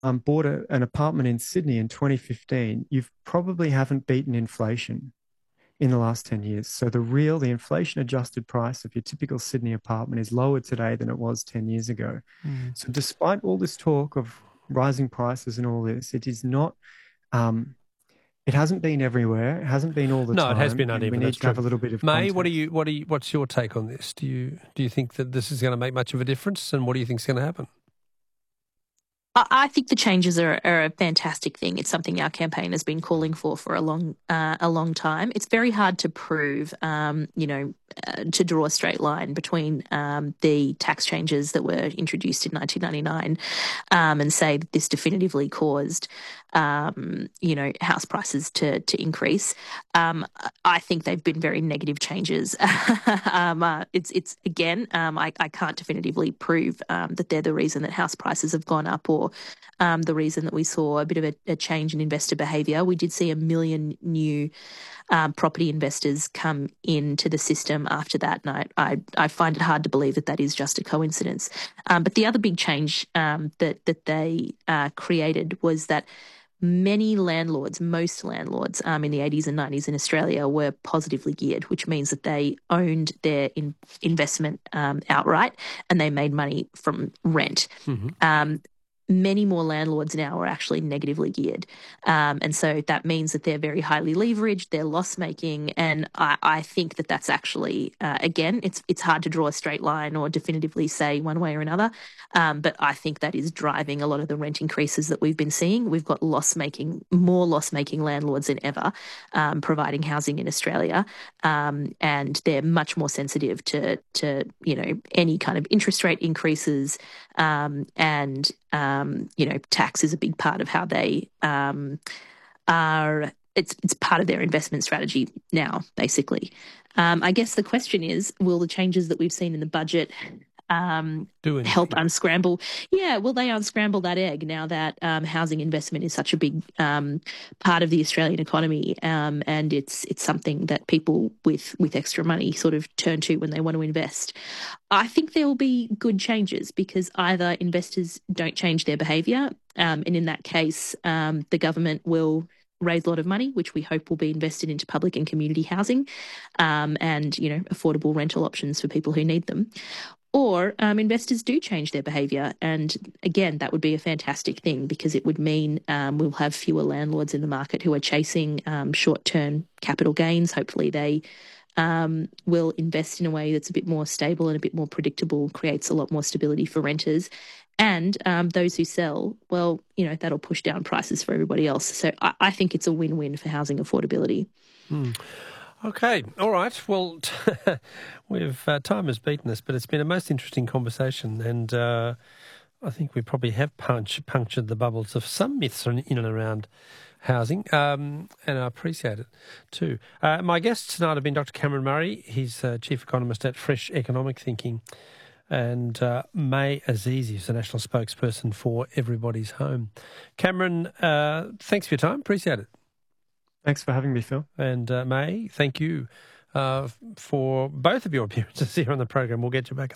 bought an apartment in Sydney in 2015, you probably haven't beaten inflation in the last 10 years. So the inflation adjusted price of your typical Sydney apartment is lower today than it was 10 years ago. Mm. So despite all this talk of rising prices and all this, it is not, um, it hasn't been everywhere. It hasn't been all the No, it has time. been And we uneven. need That's to have a true. little bit of May, context. what's your take on this? Do you think that this is going to make much of a difference, and what do you think is going to happen? I think the changes are a fantastic thing. It's something our campaign has been calling for a long time. It's very hard to prove, to draw a straight line between the tax changes that were introduced in 1999 and say that this definitively caused, house prices to increase. I think they've been very negative changes. It's again, I can't definitively prove that they're the reason that house prices have gone up or the reason that we saw a bit of a change in investor behaviour. We did see 1 million new property investors come into the system after that, and I find it hard to believe that that is just a coincidence. But the other big change that they created was that most landlords in the 80s and 90s in Australia were positively geared, which means that they owned their investment outright and they made money from rent. Mm-hmm. Many more landlords now are actually negatively geared. And so that means that they're very highly leveraged, they're loss making. And I think that that's actually, again, it's hard to draw a straight line or definitively say one way or another. But I think that is driving a lot of the rent increases that we've been seeing. We've got more loss making landlords than ever providing housing in Australia. And they're much more sensitive to any kind of interest rate increases tax is a big part of how they are. It's part of their investment strategy now, basically. I guess the question is, will the changes that we've seen in the budget help unscramble? Yeah, will they unscramble that egg now that housing investment is such a big part of the Australian economy, and it's something that people with extra money sort of turn to when they want to invest? I think there will be good changes because either investors don't change their behaviour, and in that case, the government will raise a lot of money, which we hope will be invested into public and community housing, and affordable rental options for people who need them. Or investors do change their behaviour. And again, that would be a fantastic thing because it would mean we'll have fewer landlords in the market who are chasing short-term capital gains. Hopefully they will invest in a way that's a bit more stable and a bit more predictable, creates a lot more stability for renters. And those who sell, well, that'll push down prices for everybody else. So I think it's a win-win for housing affordability. Mm. Okay, all right. Well, time has beaten us, but it's been a most interesting conversation, and I think we probably have punctured the bubbles of some myths in and around housing, and I appreciate it too. My guests tonight have been Dr. Cameron Murray. He's Chief Economist at Fresh Economic Thinking, and May Azizi is the National Spokesperson for Everybody's Home. Cameron, thanks for your time. Appreciate it. Thanks for having me, Phil. And May, thank you for both of your appearances here on the program. We'll get you back